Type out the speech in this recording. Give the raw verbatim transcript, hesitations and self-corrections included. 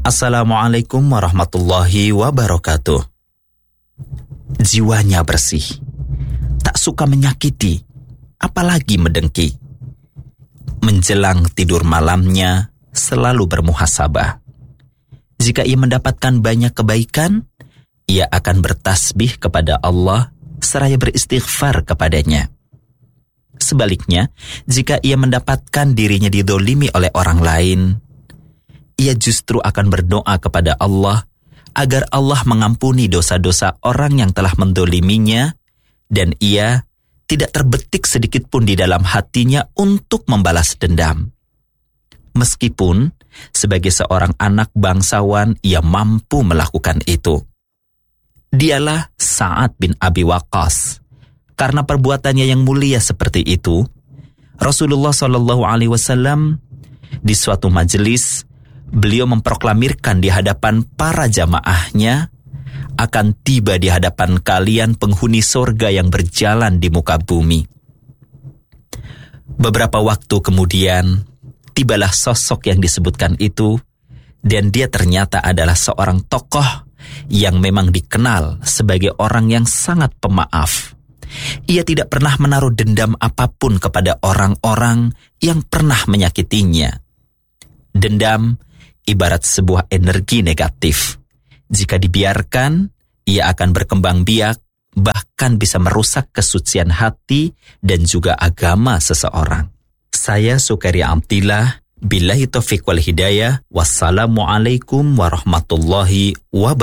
Assalamualaikum warahmatullahi wabarakatuh. Jiwanya bersih, tak suka menyakiti, apalagi mendengki. Menjelang tidur malamnya selalu bermuhasabah. Jika ia mendapatkan banyak kebaikan, ia akan bertasbih kepada Allah seraya beristighfar kepadanya. Sebaliknya, jika ia mendapatkan dirinya didolimi oleh orang lain, ia justru akan berdoa kepada Allah agar Allah mengampuni dosa-dosa orang yang telah mendoliminya, dan ia tidak terbetik sedikit pun di dalam hatinya untuk membalas dendam. Meskipun sebagai seorang anak bangsawan ia mampu melakukan itu. Dialah Sa'ad bin Abi Waqqas. Karena perbuatannya yang mulia seperti itu, Rasulullah shallallahu alaihi wasallam di suatu majelis, beliau memproklamirkan di hadapan para jamaahnya, akan tiba di hadapan kalian penghuni surga yang berjalan di muka bumi. Beberapa waktu kemudian, tibalah sosok yang disebutkan itu, dan dia ternyata adalah seorang tokoh yang memang dikenal sebagai orang yang sangat pemaaf. Ia tidak pernah menaruh dendam apapun kepada orang-orang yang pernah menyakitinya. Dendam ibarat sebuah energi negatif. Jika dibiarkan, ia akan berkembang biak, bahkan bisa merusak kesucian hati dan juga agama seseorang. Saya Sukaria Amtillah, billahi taufiq wal hidayah, wassalamualaikum warahmatullahi wabarakatuh.